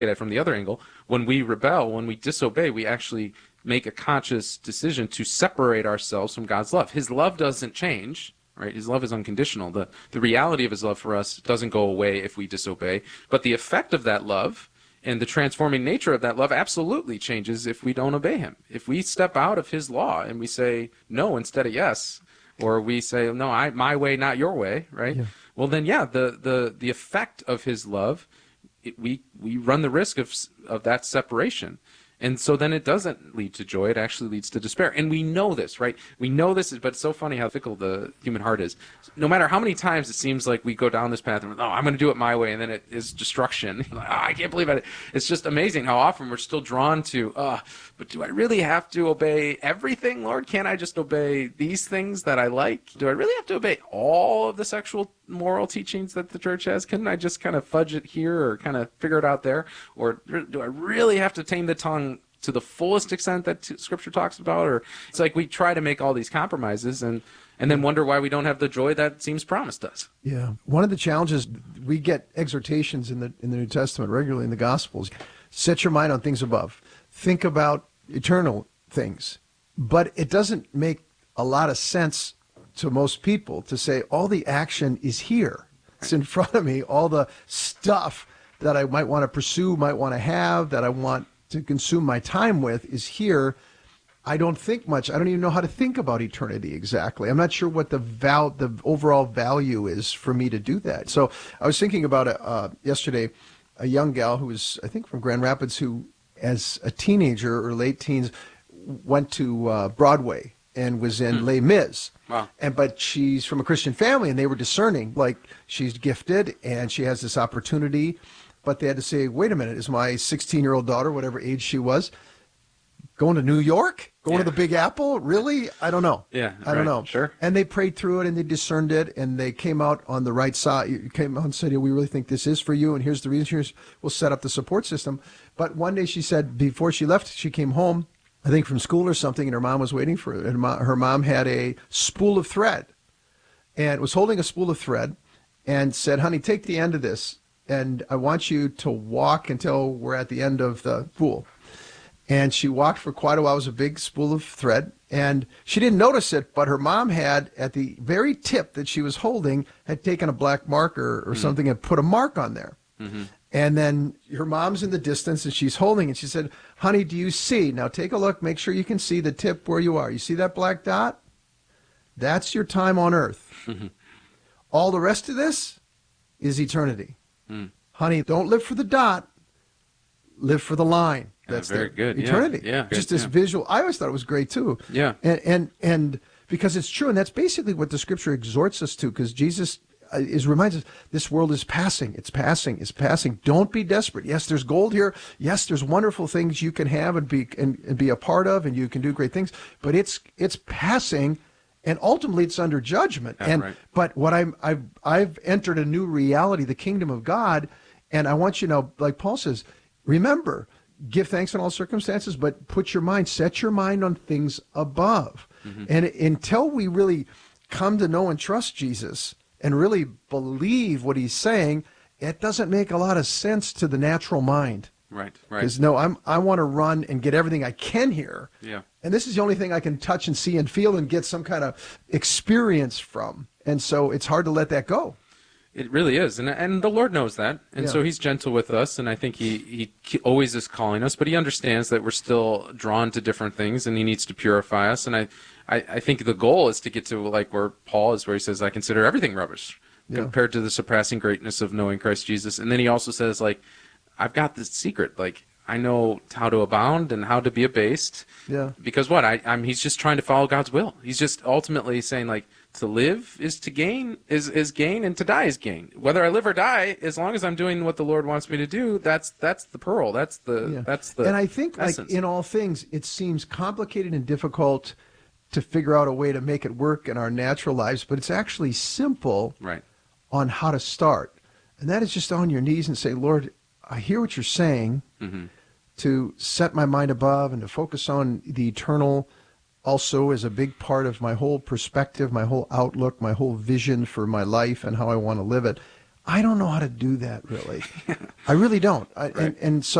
at it from the other angle. When we rebel, when we disobey, we actually make a conscious decision to separate ourselves from God's love. His love doesn't change, right? His love is unconditional. The reality of his love for us doesn't go away if we disobey, but the effect of that love and the transforming nature of that love absolutely changes if we don't obey him. If we step out of his law and we say no instead of yes, or we say, no, my way, not your way, right? Yeah. Well, then, yeah, the effect of his love, we run the risk of that separation. And so then it doesn't lead to joy. It actually leads to despair. And we know this, right? We know this, but it's so funny how fickle the human heart is. No matter how many times it seems like we go down this path and, I'm going to do it my way, and then it is destruction. I can't believe it. It's just amazing how often we're still drawn to, but do I really have to obey everything, Lord? Can't I just obey these things that I like? Do I really have to obey all of the sexual moral teachings that the church has? Couldn't I just kind of fudge it here or kind of figure it out there? Or do I really have to tame the tongue to the fullest extent that Scripture talks about? Or it's like we try to make all these compromises and then wonder why we don't have the joy that seems promised us. Yeah. One of the challenges, we get exhortations in the New Testament regularly in the Gospels. Set your mind on things above. Think about eternal things. But it doesn't make a lot of sense to most people to say all the action is here. It's in front of me. All the stuff that I might want to pursue, might want to have, that I want to consume my time with is here. I don't think much. I don't even know how to think about eternity exactly. I'm not sure what the overall value is for me to do that. So I was thinking about yesterday, a young gal who was, I think, from Grand Rapids, who as a teenager or late teens went to Broadway and was in Les Mis. Wow. But she's from a Christian family, and they were discerning, like she's gifted and she has this opportunity. But they had to say, wait a minute, is my 16-year-old daughter, whatever age she was, going to New York? Going to the Big Apple? Really? I don't know. Yeah, I don't know. Sure. And they prayed through it and they discerned it and they came out on the right side. Came out and said, we really think this is for you, and here's the reason. We'll set up the support system. But one day she said, before she left, she came home, I think from school or something, and her mom was waiting for her. And her mom had a spool of thread and was holding a spool of thread and said, honey, take the end of this, and I want you to walk until we're at the end of the spool. And she walked for quite a while. It was a big spool of thread, and she didn't notice it, but her mom had, at the very tip that she was holding, had taken a black marker or something and put a mark on there. Mm-hmm. And then her mom's in the distance, and she's holding it. She said, honey, do you see? Now take a look. Make sure you can see the tip where you are. You see that black dot? That's your time on earth. Mm-hmm. All the rest of this is eternity. Honey, don't live for the dot. Live for the line. That's very good. Eternity. Yeah. Just this visual. I always thought it was great too. Yeah. And because it's true, and that's basically what the Scripture exhorts us to, because Jesus reminds us, this world is passing. It's passing. It's passing. Don't be desperate. Yes, there's gold here. Yes, there's wonderful things you can have and be a part of, and you can do great things. But it's passing. And ultimately, it's under judgment. Yeah, right. But what I've entered a new reality, the kingdom of God, and I want you to know, like Paul says, remember, give thanks in all circumstances, but set your mind on things above. Mm-hmm. And until we really come to know and trust Jesus and really believe what he's saying, it doesn't make a lot of sense to the natural mind. Right. Because I want to run and get everything I can here. Yeah. And this is the only thing I can touch and see and feel and get some kind of experience from. And so it's hard to let that go. It really is. And the Lord knows that. And so he's gentle with us. And I think he always is calling us. But he understands that we're still drawn to different things, and he needs to purify us. And I think the goal is to get to like where Paul is, where he says, I consider everything rubbish compared to the surpassing greatness of knowing Christ Jesus. And then he also says, like, I've got this secret, like, I know how to abound and how to be abased. Yeah. Because what? He's just trying to follow God's will. He's just ultimately saying, like, to live is to gain, is gain, and to die is gain. Whether I live or die, as long as I'm doing what the Lord wants me to do, that's the pearl. That's the And I think, essence. like in all things, it seems complicated and difficult to figure out a way to make it work in our natural lives, but it's actually simple on how to start. And that is just on your knees and say, Lord, I hear what you're saying, to set my mind above and to focus on the eternal also is a big part of my whole perspective, my whole outlook, my whole vision for my life and how I want to live it. I don't know how to do that, really. I really don't. And so